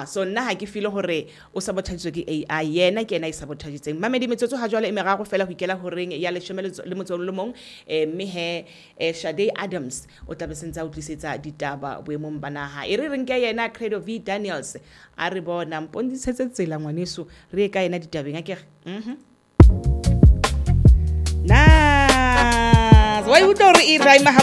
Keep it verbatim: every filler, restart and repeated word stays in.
so nna ha ke feel hore o sabotage ke A I yena ke ena e sabotagetseng mamedi metsotso ha jwale e merago fela go ikela horeng ya leshome le motsotso le mong eh mme he eh, Shade Adams o tla be sentse a utlisetsa ditaba boemong banaha e re reng ke yena Credo V Daniels a re bona mpondisetse tsela ngwaneso re ka yena ditabeng a ke mhm na wa e utlwa hore e rhyme